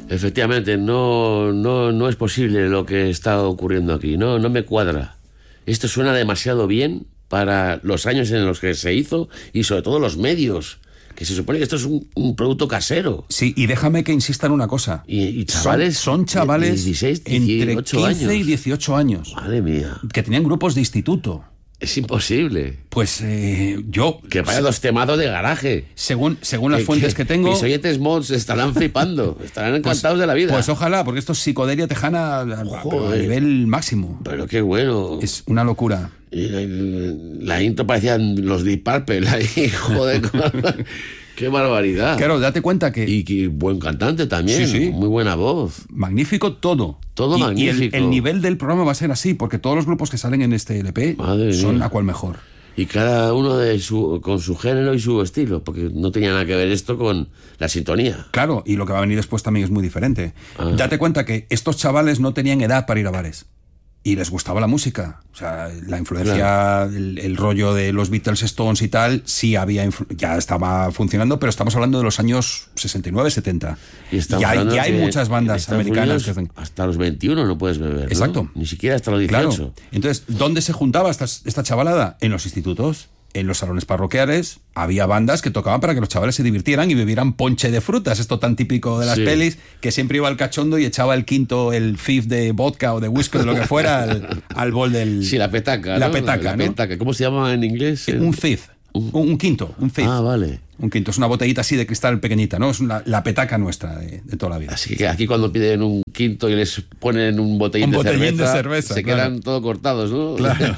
Efectivamente, no es posible lo que está ocurriendo aquí. No me cuadra. Esto suena demasiado bien para los años en los que se hizo y sobre todo los medios. Que se supone que esto es un producto casero. Sí, y déjame que insista en una cosa. Y chavales... Son chavales de 16, entre 15 años. y 18 años. Madre mía. Que tenían grupos de instituto. Es imposible. Pues yo... Que vaya dos temazos de garaje. Según las fuentes que tengo... Mis oyentes mods estarán flipando. Estarán encantados de la vida. Pues ojalá, porque esto es psicodelia tejana a nivel máximo. Pero qué bueno. Es una locura. Y la intro parecían los Deep Purple ahí, joder. ¡Qué barbaridad! Claro, date cuenta que... Y buen cantante también, sí. Muy buena voz. Magnífico todo. Todo magnífico. Y el nivel del programa va a ser así, porque todos los grupos que salen en este LP son a cual mejor. Y cada uno con su género y su estilo, porque no tenía nada que ver esto con la sintonía. Claro, y lo que va a venir después también es muy diferente. Date cuenta que estos chavales no tenían edad para ir a bares. Y les gustaba la música. O sea, la influencia, claro. el rollo de los Beatles, Stones y tal, sí ya estaba funcionando, pero estamos hablando de los años 69, 70. Y ya hay muchas bandas americanas que hacen... Hasta los 21 no puedes beber, ¿no? Exacto. Ni siquiera hasta los 18. Claro. Entonces, ¿dónde se juntaba esta chavalada? En los institutos. En los salones parroquiales había bandas que tocaban para que los chavales se divirtieran y bebieran ponche de frutas, esto tan típico de las pelis, que siempre iba el cachondo y echaba el fifth de vodka o de whisky o de lo que fuera al bol del... Sí, la petaca, La ¿no? petaca, ¿no? Petaca. ¿Cómo se llama en inglés? Un fifth. Un quinto, un fifth. Ah, vale. Un quinto, es una botellita así de cristal pequeñita, ¿no? Es la petaca nuestra de toda la vida. Así que aquí cuando piden un quinto y les ponen un botellín de cerveza, se quedan todo cortados, ¿no? Claro.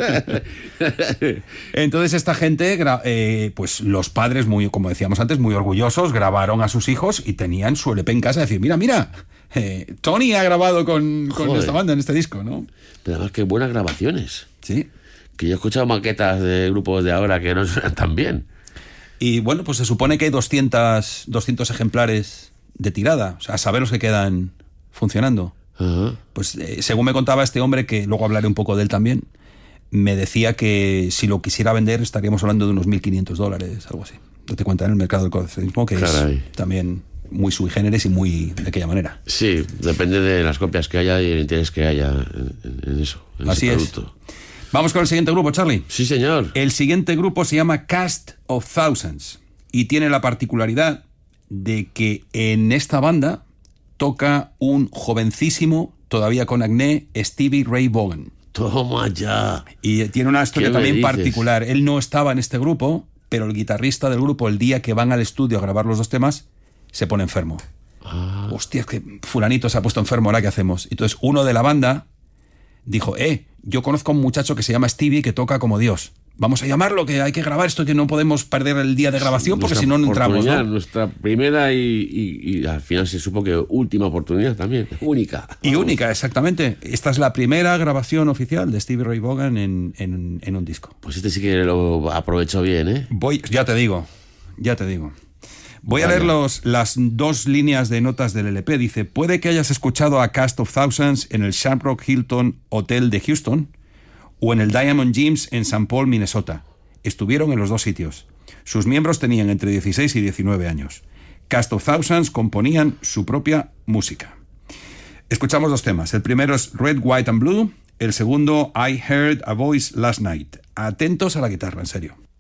Entonces esta gente, pues los padres, muy, como decíamos antes, muy orgullosos, grabaron a sus hijos y tenían su LP en casa, decir, mira, Tony ha grabado con esta banda en este disco, ¿no? Pero además que buenas grabaciones. Sí. Que yo he escuchado maquetas de grupos de ahora que no suenan tan bien. Y bueno, pues se supone que hay 200 ejemplares de tirada, o sea, a saber los que quedan funcionando. Uh-huh. Pues según me contaba este hombre, que luego hablaré un poco de él también, me decía que si lo quisiera vender estaríamos hablando de unos $1.500, algo así. Date cuenta, en el mercado del coleccionismo, que Caray. Es también muy sui generis y muy de aquella manera. Sí, depende de las copias que haya y el interés que haya en eso, en así ese es. producto. Vamos con el siguiente grupo, Charlie. Sí, señor. El siguiente grupo se llama Cast of Thousands y tiene la particularidad de que en esta banda toca un jovencísimo, todavía con acné, Stevie Ray Vaughan. Toma ya. Y tiene una historia también particular. Él no estaba en este grupo, pero el guitarrista del grupo, el día que van al estudio a grabar los dos temas, se pone enfermo. Hostia, es que fulanito se ha puesto enfermo, ¿ahora qué hacemos? Entonces uno de la banda dijo, yo conozco a un muchacho que se llama Stevie que toca como Dios. Vamos a llamarlo, que hay que grabar esto, que no podemos perder el día de grabación porque si no entramos, ¿no? Nuestra primera y al final se supo que última oportunidad también, única. Y única, exactamente. Esta es la primera grabación oficial de Stevie Ray Vaughan en un disco. Pues este sí que lo aprovecho bien, ¿eh? Ya te digo. Voy a leer las dos líneas de notas del LP. Dice, puede que hayas escuchado a Cast of Thousands en el Shamrock Hilton Hotel de Houston o en el Diamond Gyms en St. Paul, Minnesota. Estuvieron en los dos sitios. Sus miembros tenían entre 16 y 19 años. Cast of Thousands componían su propia música. Escuchamos dos temas. El primero es Red, White and Blue. El segundo, I Heard a Voice Last Night. Atentos a la guitarra, en serio.